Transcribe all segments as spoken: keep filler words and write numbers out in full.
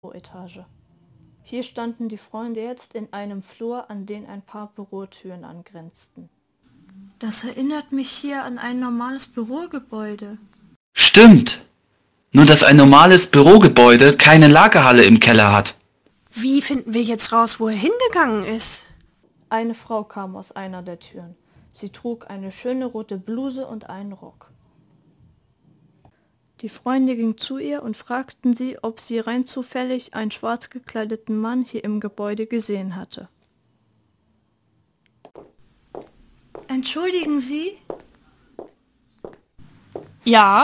Etage. Hier standen die Freunde jetzt in einem Flur, an den ein paar Bürotüren angrenzten. Das erinnert mich hier an ein normales Bürogebäude. Stimmt. Nur dass ein normales Bürogebäude keine Lagerhalle im Keller hat. Wie finden wir jetzt raus, wo er hingegangen ist? Eine Frau kam aus einer der Türen. Sie trug eine schöne rote Bluse und einen Rock. Die Freunde gingen zu ihr und fragten sie, ob sie rein zufällig einen schwarz gekleideten Mann hier im Gebäude gesehen hatte. Entschuldigen Sie? Ja?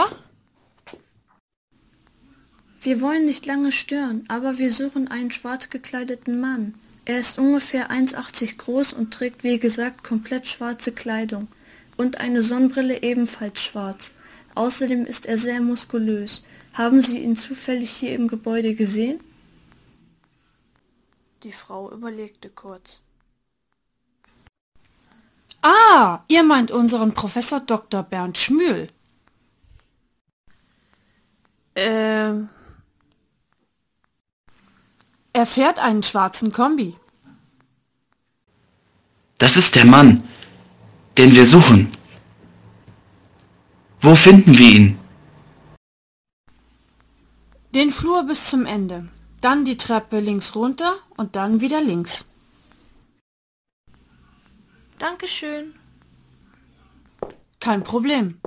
Wir wollen nicht lange stören, aber wir suchen einen schwarz gekleideten Mann. Er ist ungefähr eins Komma achtzig groß und trägt wie gesagt komplett schwarze Kleidung und eine Sonnenbrille ebenfalls schwarz. Außerdem ist er sehr muskulös. Haben Sie ihn zufällig hier im Gebäude gesehen? Die Frau überlegte kurz. Ah, ihr meint unseren Professor Doktor Bernd Schmühl. Ähm... Er fährt einen schwarzen Kombi. Das ist der Mann, den wir suchen. Wo finden wir ihn? Den Flur bis zum Ende. Dann die Treppe links runter und dann wieder links. Dankeschön. Kein Problem.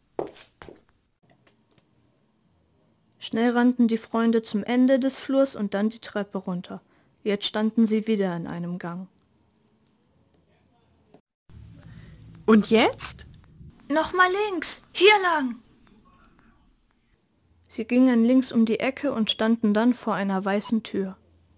Schnell rannten die Freunde zum Ende des Flurs und dann die Treppe runter. Jetzt standen sie wieder in einem Gang. Und jetzt? Nochmal links, hier lang. Sie gingen links um die Ecke und standen dann vor einer weißen Tür.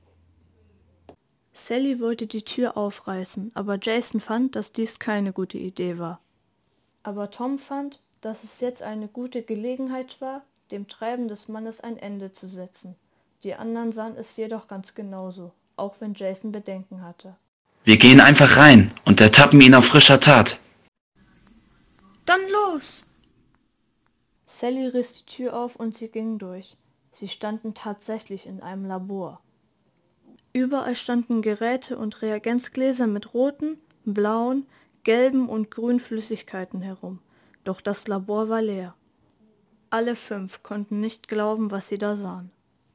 Sally wollte die Tür aufreißen, aber Jason fand, dass dies keine gute Idee war. Aber Tom fand, dass es jetzt eine gute Gelegenheit war, dem Treiben des Mannes ein Ende zu setzen. Die anderen sahen es jedoch ganz genauso, auch wenn Jason Bedenken hatte. Wir gehen einfach rein und ertappen ihn auf frischer Tat. Dann los! Sally riss die Tür auf und sie gingen durch. Sie standen tatsächlich in einem Labor. Überall standen Geräte und Reagenzgläser mit roten, blauen, gelben und grünen Flüssigkeiten herum. Doch das Labor war leer. Alle fünf konnten nicht glauben, was sie da sahen.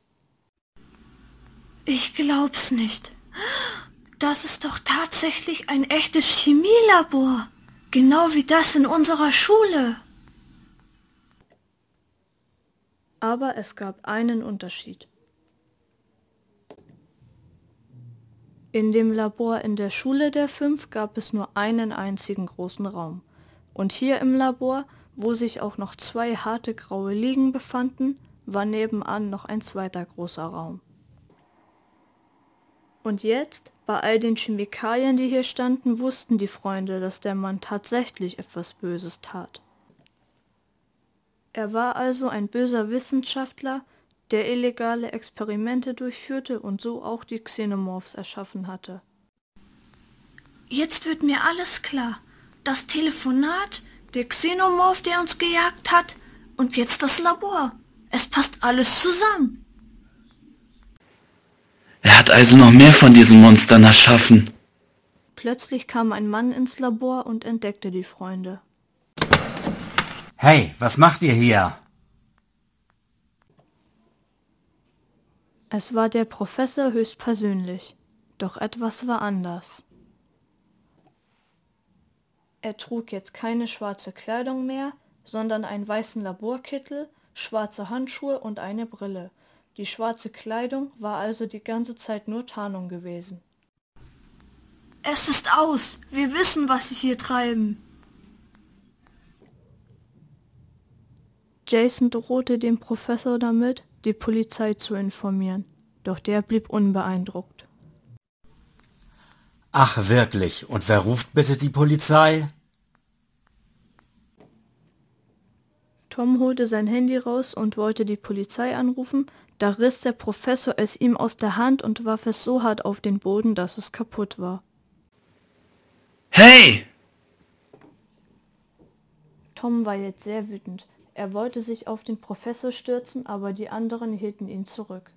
Ich glaub's nicht. Das ist doch tatsächlich ein echtes Chemielabor. Genau wie das in unserer Schule. Aber es gab einen Unterschied. In dem Labor in der Schule der fünf gab es nur einen einzigen großen Raum. Und hier im Labor, wo sich auch noch zwei harte graue Liegen befanden, war nebenan noch ein zweiter großer Raum. Und jetzt, bei all den Chemikalien, die hier standen, wussten die Freunde, dass der Mann tatsächlich etwas Böses tat. Er war also ein böser Wissenschaftler, der illegale Experimente durchführte und so auch die Xenomorphs erschaffen hatte. Jetzt wird mir alles klar. Das Telefonat, der Xenomorph, der uns gejagt hat, und jetzt das Labor. Es passt alles zusammen. Er hat also noch mehr von diesen Monstern erschaffen. Plötzlich kam ein Mann ins Labor und entdeckte die Freunde. Hey, was macht ihr hier? Es war der Professor höchstpersönlich, doch etwas war anders. Er trug jetzt keine schwarze Kleidung mehr, sondern einen weißen Laborkittel, schwarze Handschuhe und eine Brille. Die schwarze Kleidung war also die ganze Zeit nur Tarnung gewesen. Es ist aus. Wir wissen, was sie hier treiben. Jason drohte dem Professor damit, die Polizei zu informieren, doch der blieb unbeeindruckt. Ach wirklich, und wer ruft bitte die Polizei? Tom holte sein Handy raus und wollte die Polizei anrufen, da riss der Professor es ihm aus der Hand und warf es so hart auf den Boden, dass es kaputt war. Hey! Tom war jetzt sehr wütend. Er wollte sich auf den Professor stürzen, aber die anderen hielten ihn zurück.